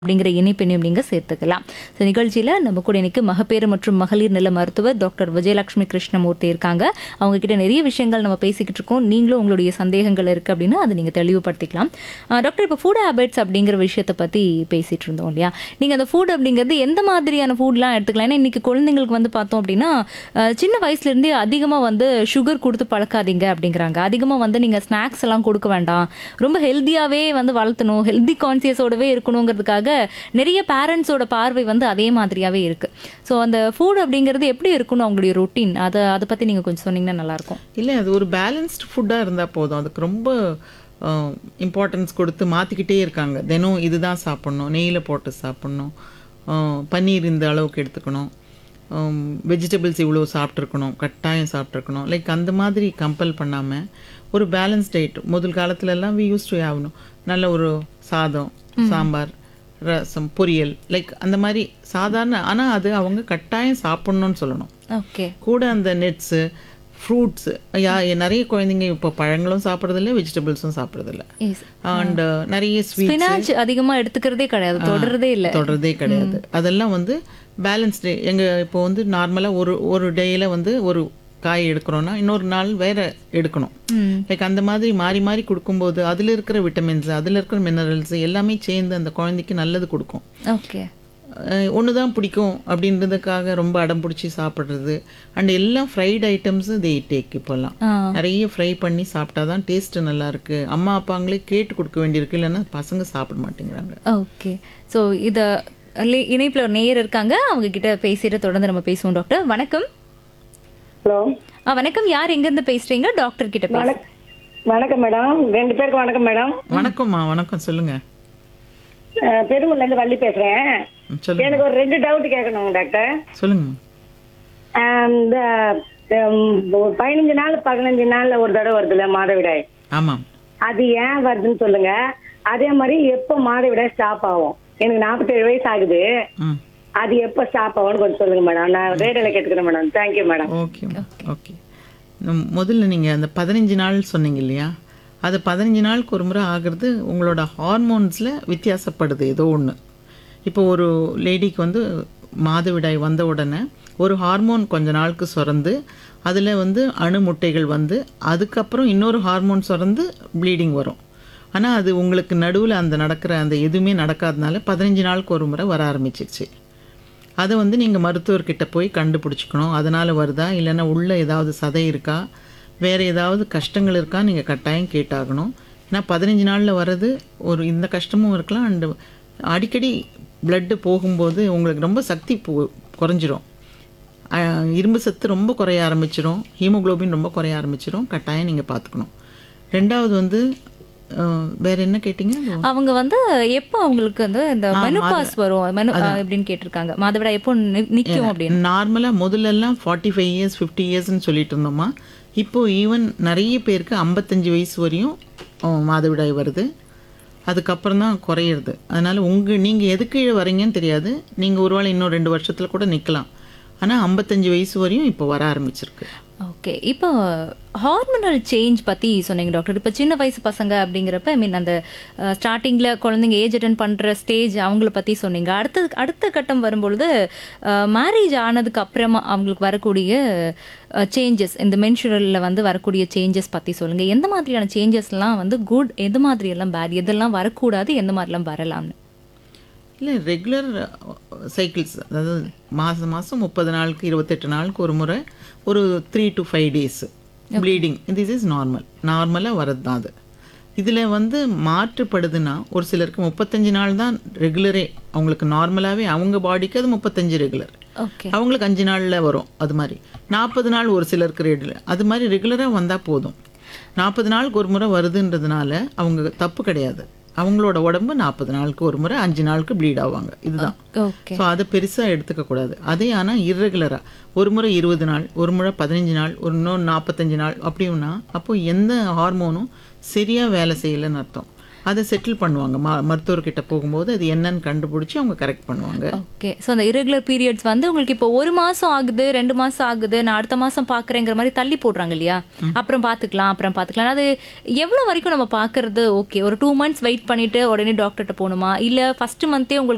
அப்படிங்கிற இணைப்பினையும் நீங்க சேர்த்துக்கலாம். ஸோ நிகழ்ச்சியில நம்ம கூட இன்னைக்கு மகப்பேறு மற்றும் மகளிர் நல மருத்துவர் டாக்டர் விஜயலட்சுமி கிருஷ்ணமூர்த்தி இருக்காங்க. அவங்க கிட்ட நிறைய விஷயங்கள் நம்ம பேசிக்கிட்டு இருக்கோம். நீங்களும் உங்களுடைய சந்தேகங்கள் இருக்கு அப்படின்னா அதை நீங்க தெளிவுபடுத்திக்கலாம். டாக்டர், இப்போ ஃபுட் ஹேபிட்ஸ் அப்படிங்கிற விஷயத்தை பத்தி பேசிட்டு இருந்தோம் இல்லையா? நீங்க அந்த ஃபுட் அப்படிங்கிறது எந்த மாதிரியான ஃபுட்லாம் எடுத்துக்கலாம்? ஏன்னா இன்னைக்கு குழந்தைங்களுக்கு வந்து பார்த்தோம் அப்படின்னா சின்ன வயசுல இருந்தே அதிகமா வந்து சுகர் கொடுத்து பழக்காதீங்க அப்படிங்கிறாங்க. அதிகமா வந்து நீங்க ஸ்நாக்ஸ் எல்லாம் கொடுக்க வேண்டாம், ரொம்ப ஹெல்த்தியாவே வந்து வளர்த்தணும், ஹெல்தி கான்சியஸோடவே இருக்கணுங்கிறதுக்காக நிறைய பேரண்ட்ஸோட பார்வை வந்து அதே மாதிரியாவே இருக்கு. ஸோ அந்த ஃபுட் அப்படிங்கிறது எப்படி இருக்கணும், அவங்களுடைய ரொட்டீன், அதை பத்தி நீங்க கொஞ்சம் சொன்னீங்கன்னா நல்லா இருக்கும். இல்லை, அது ஒரு பேலன்ஸ்டு ஃபுட்டாக இருந்தால் போதும். அதுக்கு ரொம்ப இம்பார்ட்டன்ஸ் கொடுத்து மாற்றிக்கிட்டே இருக்காங்க. தினம் இதுதான் சாப்பிட்ணும், நெய்யில் போட்டு சாப்பிட்ணும், பன்னீர் இந்த அளவுக்கு எடுத்துக்கணும், வெஜிடபிள்ஸ் இவ்வளோ சாப்பிட்ருக்கணும், கட்டாயம் சாப்பிட்ருக்கணும். லைக் அந்த மாதிரி கம்பல் பண்ணாமல் ஒரு பேலன்ஸ் டயட். முதல் காலத்துலலாம் வி யூஸ் டு ஆகணும், நல்ல ஒரு சாதம், சாம்பார், ரசம், பொரியல், லைக் அந்த மாதிரி சாதாரண. ஆனால் அது அவங்க கட்டாயம் சாப்பிட்ணுன்னு சொல்லணும். ஓகே. கூட அந்த நட்ஸு, ஃப்ரூட்ஸு, நிறைய குழந்தைங்க இப்போ பழங்களும் சாப்பிட்றதில்ல, வெஜிடபிள்ஸும் சாப்பிட்றதில்ல. அண்ட் நிறைய ஸ்பினாச் அதிகமா எடுத்துக்கிறதே கிடையாது, தொடர்றதே கிடையாது. அதெல்லாம் வந்து பேலன்ஸ் டே. எங்கள் இப்போ வந்து நார்மலாக ஒரு டேயில் வந்து ஒரு காய் எடுக்கிறோன்னா இன்னொரு நாள் வேற எடுக்கணும். லைக் அந்த மாதிரி மாறி மாறி கொடுக்கும்போது அதில் இருக்கிற விட்டமின்ஸ், அதில் இருக்கிற மினரல்ஸ் எல்லாமே சேர்ந்து அந்த குழந்தைக்கு நல்லது கொடுக்கும். ஓகே. ஒன்று தான் பிடிக்கும் அப்படின்றதுக்காக ரொம்ப அடம் பிடிச்சி சாப்பிட்றது. அண்ட் எல்லாம் ஃப்ரைட் ஐட்டம்ஸு தே டேக். இப்போல்லாம் நிறைய ஃப்ரை பண்ணி சாப்பிட்டா தான் டேஸ்ட்டு நல்லாயிருக்கு. அம்மா அப்பாங்களே கேட்டு கொடுக்க வேண்டியிருக்கு, இல்லைன்னா பசங்க சாப்பிட மாட்டேங்கிறாங்க. ஓகே. ஸோ இதை இணைப்பில் ஒரு நேயர் இருக்காங்க, அவங்க கிட்ட பேசிட்டு தொடர்ந்து நம்ம பேசுவோம். டாக்டர் வணக்கம். ஹலோ. வணக்கம். யார் எங்கேருந்து பேசுறீங்க? டாக்டர் கிட்ட பேசுறேன். வணக்கம் மேடம், 2 பேருக்கு வணக்கம் மேடம். வணக்கம்மா. வணக்கம், சொல்லுங்க. பெருங்குள்ள இருந்து வள்ளி பேசுறேன். சொல்லுங்க. எனக்கு ஒரு 2 டவுட் கேட்கணும் டாக்டர். சொல்லுங்க. இந்த 15 நாள் 15 நாள்ல ஒரு தடவை வருதுல்ல மாதவிடாய், ஆமாம், அது ஏன் வருதுன்னு சொல்லுங்க. அதே மாதிரி எப்போ மாதவிடாய் ஸ்டாப் ஆகும்? எனக்கு 47 வயசு ஆகுது, அது எப்போ ஸ்டாப் ஆகும்னு கொஞ்சம் சொல்லுங்க மேடம். நான் ரேடியோல கேட்டுக்கிறேன் madam. Thank you madam. Okay okay. முதல்ல நீங்கள் அந்த 15 நாள் சொன்னீங்க இல்லையா, அது 15 நாளுக்கு ஒரு முறை ஆகிறது உங்களோட ஹார்மோன்ஸில் வித்தியாசப்படுது ஏதோ ஒன்று. இப்போ ஒரு லேடிக்கு வந்து மாதவிடாய் வந்த உடனே ஒரு ஹார்மோன் கொஞ்ச நாளுக்கு சுரந்து அதில் வந்து அணு முட்டைகள் வந்து அதுக்கப்புறம் இன்னொரு ஹார்மோன் சுரந்து ப்ளீடிங் வரும். ஆனால் அது உங்களுக்கு நடுவில் அந்த நடக்கிற அந்த எதுவுமே நடக்காதனால 15 நாளுக்கு ஒரு முறை வர ஆரம்பிச்சிருச்சு. அதை வந்து நீங்கள் மருத்துவர்கிட்ட போய் கண்டுபிடிச்சிக்கணும், அதனால் வருதா இல்லைன்னா உள்ளே ஏதாவது சதை இருக்கா, வேறு ஏதாவது கஷ்டங்கள் இருக்கா, நீங்கள் கட்டாயம் கேட்டாகணும். ஏன்னா 15 நாளில் வர்றது ஒரு இந்த கஷ்டமும் இருக்கலாம். அண்டு அடிக்கடி பிளட்டு போகும்போது உங்களுக்கு ரொம்ப சக்தி குறைஞ்சிரும், இரும்பு சத்து ரொம்ப குறைய ஆரம்பிச்சிடும், ஹீமோக்ளோபின் ரொம்ப குறைய ஆரம்பிச்சிடும். கட்டாயம் நீங்கள் பார்த்துக்கணும். ரெண்டாவது வந்து வேற என்ன கேட்டீங்க? அவங்க வந்து எப்போ அவங்களுக்கு வந்து இந்த மெனோபாஸ் வரும் அப்படின்னு கேட்டிருக்காங்க. மாதவிடாய் எப்போ நிற்கும் அப்படின்னு. நார்மலாக முதல்லலாம் 45 இயர்ஸ் 50 இயர்ஸ்ன்னு சொல்லிட்டு இருந்தோமா, இப்போ ஈவன் நிறைய பேருக்கு 55 வயசு வரையும் மாதவிடாய் வருது. அதுக்கப்புறம் தான் குறையிறது. அதனால் நீங்கள் எதுக்கு கீழே வரீங்கன்னு தெரியாது. நீங்கள் ஒருவேளை இன்னும் 2 வருஷத்தில் கூட நிற்கலாம். ஆனால் 55 வயசு வரையும் இப்போ வர ஆரம்பிச்சிருக்கு. ஓகே. இப்போ ஹார்மோனல் சேஞ்ச் பற்றி சொன்னீங்க டாக்டர். இப்போ சின்ன வயசு பசங்க அப்படிங்கிறப்ப அந்த ஸ்டார்டிங்கில் குழந்தைங்க ஏஜ் அட்டன் பண்ணுற ஸ்டேஜ் அவங்கள பற்றி சொன்னீங்க. அடுத்த கட்டம் வரும்பொழுது மேரேஜ் ஆனதுக்கு அப்புறமா அவங்களுக்கு வரக்கூடிய சேஞ்சஸ், இந்த மென்சுரலில் வந்து வரக்கூடிய சேஞ்சஸ் பற்றி சொல்லுங்கள். எந்த மாதிரியான சேஞ்சஸ்லாம் வந்து குட், எந்த மாதிரியெல்லாம் பேட், எதெல்லாம் வரக்கூடாது, எந்த மாதிரிலாம் வரலாம்னு? இல்லை, ரெகுலர் சைக்கிள்ஸ், அதாவது மாதம் 30 நாளுக்கு 28 நாளுக்கு ஒரு முறை ஒரு 3 to 5 days bleeding, this is நார்மலாக வரது தான். அது இதில் வந்து மாற்றுப்படுதுன்னா ஒரு சிலருக்கு 35 நாள் தான் ரெகுலரே. அவங்களுக்கு நார்மலாகவே அவங்க பாடிக்கு அது 35 ரெகுலர், அவங்களுக்கு 5 நாளில் வரும். அது மாதிரி 40 நாள் ஒரு சிலருக்கு ரெகுலர். அது மாதிரி ரெகுலராக வந்தால் போதும். 40 நாளுக்கு ஒரு முறை வருதுன்றதுனால அவங்க தப்பு கிடையாது. அவங்களோட உடம்பு 40 நாளுக்கு ஒரு முறை 5 நாளுக்கு ப்ளீட் ஆவாங்க, இதுதான். ஸோ அதை பெருசாக எடுத்துக்கக்கூடாது. அதே ஆனால் இர்ரெகுலராக ஒரு முறை 20 நாள், ஒரு முறை 15 நாள், ஒரு இன்னொரு 45 நாள் அப்படின்னா அப்போ எந்த ஹார்மோனும் சரியாக வேலை செய்யலைன்னு அர்த்தம். அதை செட்டில் பண்ணுவாங்க. மருத்துவர்கிட்ட போகும்போது அது என்னன்னு கண்டுபிடிச்சி அவங்க கரெக்ட் பண்ணுவாங்க. ஓகே. ஸோ அந்த இரெகுலர் பீரியட்ஸ் வந்து உங்களுக்கு இப்போ 1 மாதம் ஆகுது, 2 மாதம் ஆகுது, நான் அடுத்த மாதம் பார்க்குறேங்கிற மாதிரி தள்ளி போடுறாங்க இல்லையா? அப்புறம் பார்த்துக்கலாம். அது எவ்வளோ வரைக்கும் நம்ம பார்க்கறது ஓகே? ஒரு 2 months வெயிட் பண்ணிட்டு உடனே டாக்டர்கிட்ட போகணுமா, இல்லை ஃபர்ஸ்ட் மந்த்தே உங்களுக்கு